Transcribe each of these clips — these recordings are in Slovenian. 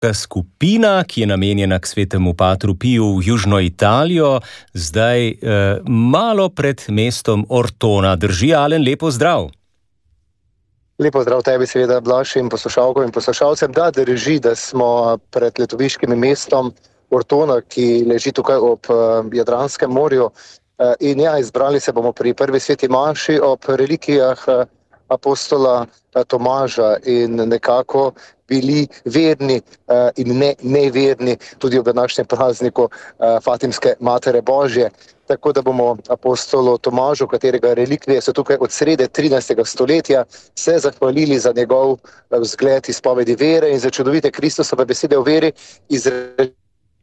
skupina, ki je namenjena k svetemu Patru Piju v Južno Italijo, zdaj malo pred mestom Ortona. Drži, Alen, lepo zdrav. Lepo zdrav tebi, seveda, Blaž, in poslušalkam in poslušalcem. Da, drži, da smo pred letoviškim mestom Ortona, ki leži tukaj ob Jadranskem morju. In ja, izbrali se bomo pri prvi sveti maši ob relikvijah apostola Tomaža in nekako bili verni in neverni tudi ob današnjem prazniku Fatimske Matere Božje. Tako da bomo apostolu Tomažu, katerega relikvije so tukaj od srede 13. stoletja, se zahvalili za njegov vzgled izpovedi vere in za čudovite Kristusove besede o veri, izrečene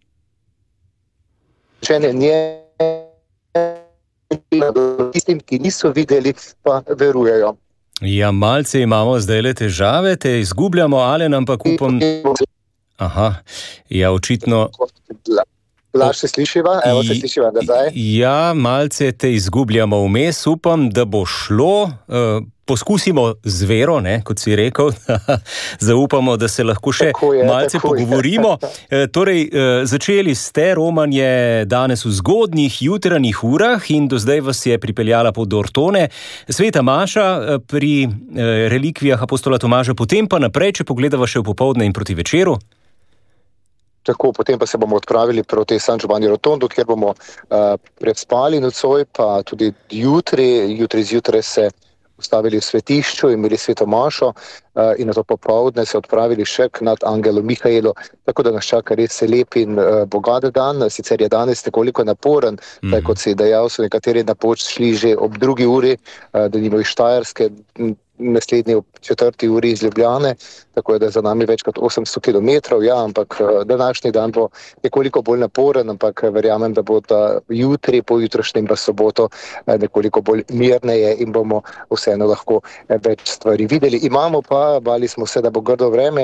tistim, ki niso videli, pa verujejo. Ja, malce imamo zdajle težave, te izgubljamo, Alen, ampak upam... Aha, ja, očitno... Blaž, se slišiva? Evo, se slišiva, da zdaj? Ja, malce te izgubljamo vmes, upam, da bo šlo. Poskusimo z vero, ne, kot si rekel, zaupamo, da se lahko še malce pogovorimo. Torej, začeli ste romanje danes v zgodnjih jutranjih urah in do zdaj vas je pripeljala pot do Ortone. Sveta maša pri relikvijah apostola Tomaža, potem pa naprej, če pogledava še v popoldne in proti večeru. Tako, potem pa se bomo odpravili proti San Giovanni Rotondo, kjer bomo prespali nocoj, pa tudi jutri zjutraj se ustavili v svetišču, imeli sveto mašo in na to popoldne se odpravili še k nad angelu Mihaelu, tako da nas čaka res lep in bogat dan. Sicer je danes nekoliko naporen, tako kot si dejal, so nekateri na pot šli že ob 2. uri, da nimo iz Štajerske, naslednji ob 4. uri iz Ljubljane, tako da je za nami več kot 800 kilometrov, ja, ampak današnji dan bo nekoliko bolj naporen, ampak verjamem, da bo jutri, pojutrašnjem pa soboto nekoliko bolj mirneje in bomo vseeno lahko več stvari videli. Imamo pa, bali smo se, da bo grdo vreme,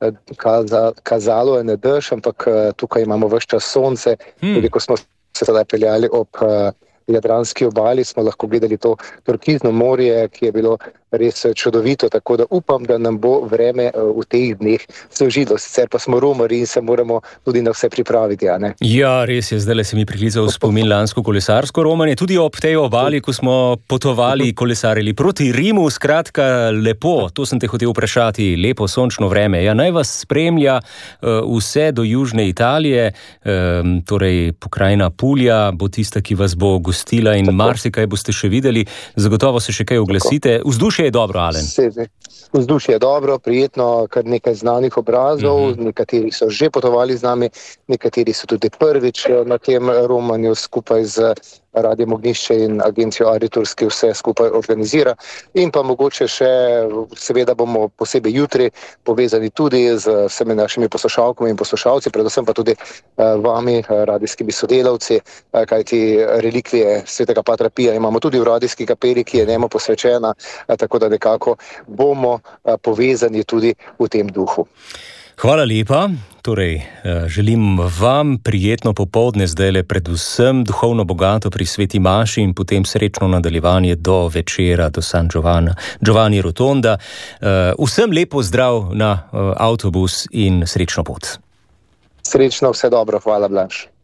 kazalo je ne dež, ampak tukaj imamo ves čas sonce, tudi ko smo se sedaj peljali ob Jadranski obali, smo lahko gledali to turkizno morje, ki je bilo res čudovito, tako da upam, da nam bo vreme v teh dneh služilo. Sicer pa smo romarji in se moramo tudi na vse pripraviti, a ne? Ja, res je, zdaj se mi priklical spomin lansko kolesarsko romanje, tudi ob tej obali, ko smo potovali, kolesarili proti Rimu, skratka lepo, to sem te hotel vprašati, lepo sončno vreme. Ja, naj vas spremlja vse do južne Italije, torej pokrajina Puglia bo tista, ki vas bo gostila in marsikaj boste še videli, zagotovo se še kaj oglasite. Vzdušje je dobro, Alen. Vzdušje je dobro, prijetno, kar nekaj znanih obrazov, nekateri so že potovali z nami, nekateri so tudi prvič na tem romanju skupaj z Radiem Ognjišče in agencijo Aritur, ki vse skupaj organizira. In pa mogoče še, seveda bomo posebej jutri povezani tudi z vsemi našimi poslušalkami in poslušalci, predvsem pa tudi vami, radijskimi sodelavci, kajti relikvije svetega Patra Pija imamo tudi v radijski kapeli, ki je njemu posvečena, tako da nekako bomo povezani tudi v tem duhu. Hvala lepa. Torej, želim vam prijetno popoldne, zdajle predvsem duhovno bogato pri sveti maši in potem srečno nadaljevanje do večera, do San Giovanni Rotonda. Vsem lepo zdrav na avtobus in srečno pot. Srečno, vse dobro, hvala, Blaž.